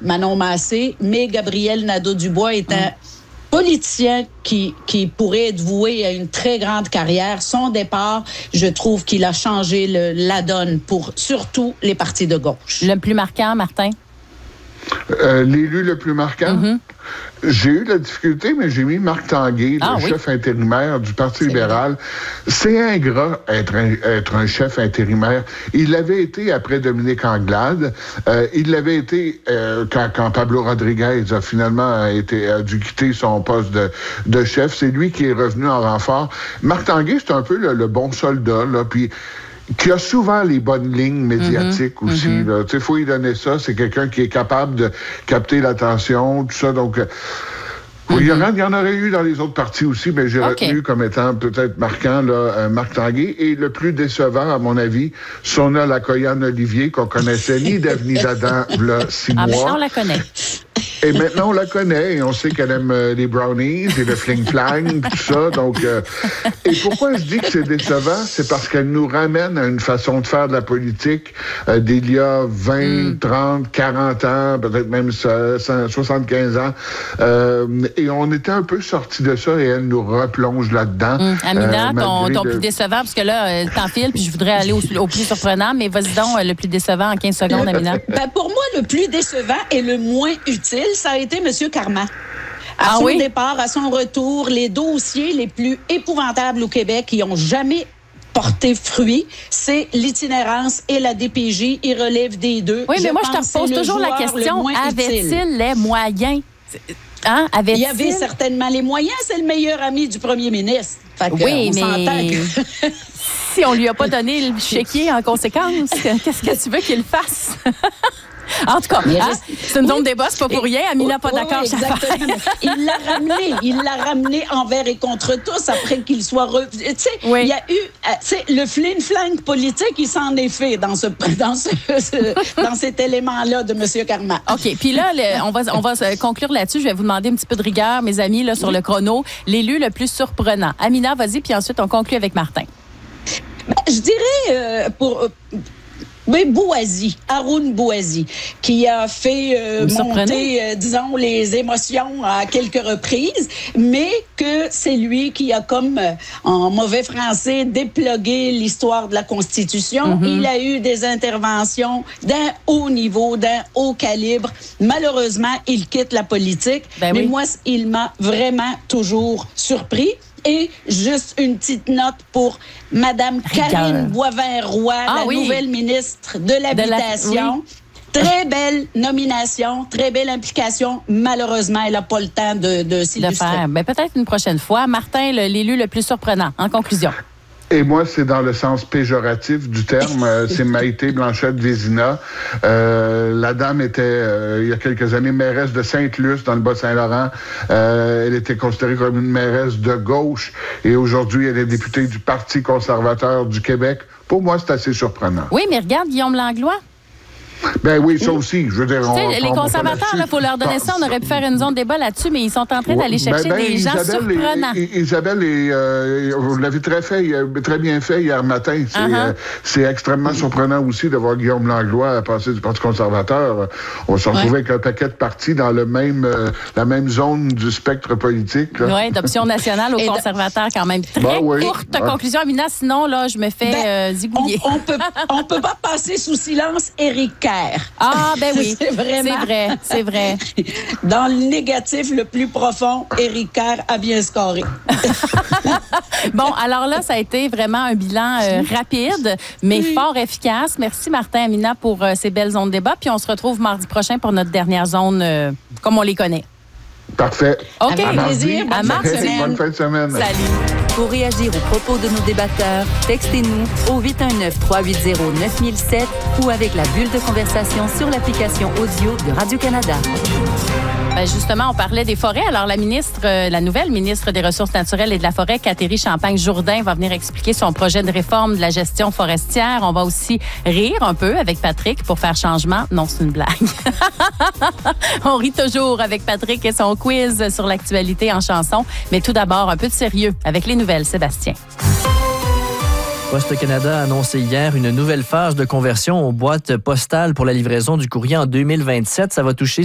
Manon Massé, mais Gabriel Nadeau-Dubois est un politicien qui pourrait être voué à une très grande carrière. Son départ, je trouve qu'il a changé la donne pour surtout les partis de gauche. Le plus marquant, Martin? L'élu le plus marquant? J'ai eu la difficulté, mais j'ai mis Marc Tanguay, chef intérimaire du Parti libéral. C'est ingrat être un chef intérimaire. Il l'avait été après Dominique Anglade. Il l'avait été quand Pablo Rodriguez a finalement dû quitter son poste de chef. C'est lui qui est revenu en renfort. Marc Tanguay, c'est un peu le bon soldat, là, puis qui a souvent les bonnes lignes médiatiques aussi. Il faut lui donner ça. C'est quelqu'un qui est capable de capter l'attention, tout ça. Donc, il y en aurait eu dans les autres partis aussi, mais j'ai retenu comme étant peut-être marquant Marc Tanguay. Et le plus décevant, à mon avis, Sona Lakoyan-Olivier, qu'on connaissait ni d'Ève ni d'Adam, là, 6 mois. Maintenant, on la connaît. Et maintenant, on la connaît et on sait qu'elle aime les brownies et le fling-flang, tout ça. Donc, et pourquoi je dis que c'est décevant? C'est parce qu'elle nous ramène à une façon de faire de la politique d'il y a 20, 30, 40 ans, peut-être même 75 ans. Et on était un peu sortis de ça et elle nous replonge là-dedans. Amina, ton plus décevant, parce que là, t'enfiles, puis je voudrais aller au plus surprenant, mais vas-y donc, le plus décevant en 15 secondes, Amina. Pour moi, le plus décevant et le moins utile, ça a été M. Carman. À son départ, à son retour, les dossiers les plus épouvantables au Québec qui n'ont jamais porté fruit, c'est l'itinérance et la DPJ. Il relève des deux. Oui, mais moi, je te repose toujours la question, avait-il les moyens? Il y avait certainement les moyens. C'est le meilleur ami du premier ministre. Fait que oui, mais si on lui a pas donné le chéquier en conséquence, qu'est-ce que tu veux qu'il fasse? En tout cas, c'est une zone de débat, c'est pas pour rien. Amina, pas d'accord. Exactement. Il l'a ramené envers et contre tous après qu'il soit tu sais, il y a eu le fling-flang politique, il s'en est fait dans cet élément-là de M. Carman. OK. Puis là, on va conclure là-dessus. Je vais vous demander un petit peu de rigueur, mes amis, là, sur le chrono. L'élu le plus surprenant. Amina, vas-y, puis ensuite, on conclut avec Martin. Je dirais Bouazi, Haroun Bouazi, qui a fait monter, disons, les émotions à quelques reprises, mais que c'est lui qui a, comme en mauvais français, déplugué l'histoire de la Constitution. Il a eu des interventions d'un haut niveau, d'un haut calibre. Malheureusement, il quitte la politique, mais moi, il m'a vraiment toujours surpris. Et juste une petite note pour Mme Karine Boivin-Roy, la nouvelle ministre de l'Habitation. Très belle nomination, très belle implication. Malheureusement, elle n'a pas le temps de s'illustrer. Peut-être une prochaine fois. Martin, l'élu le plus surprenant, en conclusion. Et moi, c'est dans le sens péjoratif du terme. C'est Maïté Blanchette-Vézina. La dame était, il y a quelques années, mairesse de Sainte-Luce, dans le Bas-Saint-Laurent. Elle était considérée comme une mairesse de gauche. Et aujourd'hui, elle est députée du Parti conservateur du Québec. Pour moi, c'est assez surprenant. Oui, mais regarde Guillaume Langlois. Ben oui, ça aussi. Je veux dire, les conservateurs, il faut leur donner ça. On aurait pu faire une zone de débat là-dessus, mais ils sont en train d'aller chercher des gens surprenants. Isabelle, vous l'avez très bien fait hier matin. C'est extrêmement surprenant aussi de voir Guillaume Langlois passer du Parti conservateur. On se retrouvait avec un paquet de partis dans la même zone du spectre politique. Oui, d'option nationale aux conservateurs quand même. Très courte conclusion, Amina. Sinon, là, je me fais zigouiller. On peut pas passer sous silence Éric Kerr. Ah, ben oui. C'est vrai. Dans le négatif le plus profond, Éric Kerr a bien scoré. Bon, alors là, ça a été vraiment un bilan rapide, mais fort efficace. Merci, Martin, Amina, pour ces belles zones de débat. Puis on se retrouve mardi prochain pour notre dernière zone, comme on les connaît. Parfait. OK. Avec plaisir. À mardi. Bonne fin de semaine. Salut. Pour réagir aux propos de nos débatteurs, textez-nous au 819-380-9007 ou avec la bulle de conversation sur l'application audio de Radio-Canada. Justement, on parlait des forêts. Alors, la nouvelle ministre des Ressources naturelles et de la forêt, Catherine Champagne-Jourdain, va venir expliquer son projet de réforme de la gestion forestière. On va aussi rire un peu avec Patrick pour faire changement. Non, c'est une blague. On rit toujours avec Patrick et son quiz sur l'actualité en chanson. Mais tout d'abord, un peu de sérieux avec les nouvelles. Sébastien. Poste Canada a annoncé hier une nouvelle phase de conversion aux boîtes postales pour la livraison du courrier en 2027. Ça va toucher